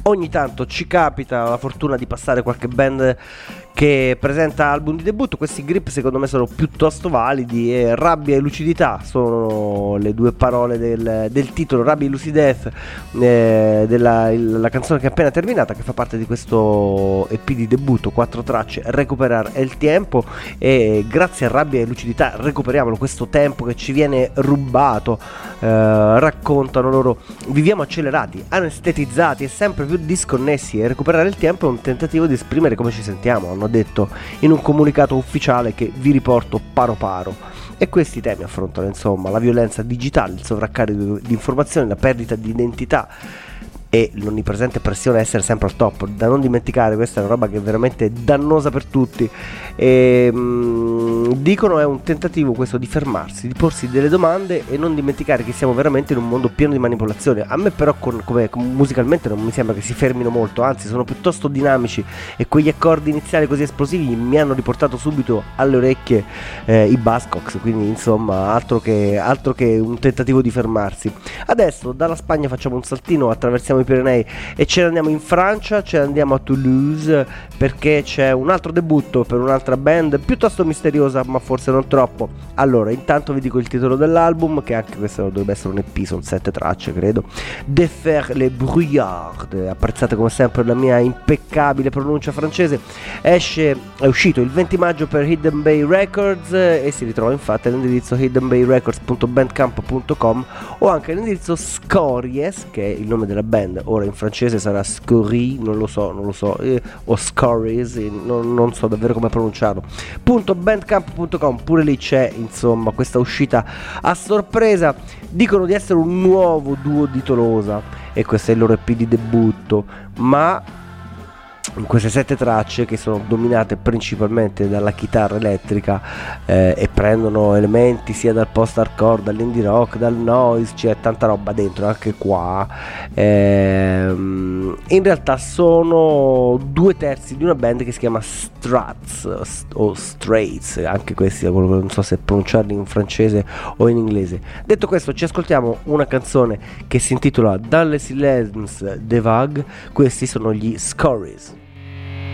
ogni tanto ci capita la fortuna di passare qualche band che presenta album di debutto. Questi Grip secondo me sono piuttosto validi, e rabbia e lucidità sono le due parole del titolo. Rabbia e lucidez, la canzone che è appena terminata, che fa parte di questo EP di debutto, 4 tracce, Recuperar el Tiempo. E grazie a Rabbia e lucidità recuperiamo questo tempo che ci viene rubato. Raccontano loro: viviamo accelerati, anestetizzati e sempre più disconnessi, e recuperare il tempo è un tentativo di esprimere come ci sentiamo, hanno detto in un comunicato ufficiale che vi riporto paro paro. E questi temi affrontano insomma la violenza digitale, il sovraccarico di informazioni, la perdita di identità e l'onnipresente pressione a essere sempre al top. Da non dimenticare, questa è una roba che è veramente dannosa per tutti, e dicono è un tentativo questo di fermarsi, di porsi delle domande e non dimenticare che siamo veramente in un mondo pieno di manipolazione. A me però come musicalmente non mi sembra che si fermino molto, anzi sono piuttosto dinamici, e quegli accordi iniziali così esplosivi mi hanno riportato subito alle orecchie i Buzzcocks, quindi insomma altro che un tentativo di fermarsi. Adesso dalla Spagna facciamo un saltino, attraversiamo i Pirenei e ce ne andiamo in Francia, ce ne andiamo a Toulouse, perché c'è un altro debutto per un'altra band piuttosto misteriosa, ma forse non troppo. Allora, intanto vi dico il titolo dell'album, che anche questo dovrebbe essere un EP, sono 7 tracce credo. De Faire les Brouillards, apprezzate come sempre la mia impeccabile pronuncia francese. È uscito il 20 maggio per Hidden Bay Records, e si ritrova infatti all'indirizzo hiddenbayrecords.bandcamp.com, o anche all'indirizzo Scories, che è il nome della band. Ora in francese sarà Scorie, non lo so, o Scories, non so davvero come pronunciarlo. .bandcamp.com, pure lì c'è insomma questa uscita a sorpresa. Dicono di essere un nuovo duo di Tolosa, e questo è il loro EP di debutto, ma in queste 7 tracce, che sono dominate principalmente dalla chitarra elettrica, e prendono elementi sia dal post-hardcore, dall'indie rock, dal noise, c'è tanta roba dentro anche qua. In realtà sono 2/3 di una band che si chiama Struts o Straits, anche questi non so se pronunciarli in francese o in inglese. Detto questo, ci ascoltiamo una canzone che si intitola Dans le silence des vagues. Questi sono gli Scories.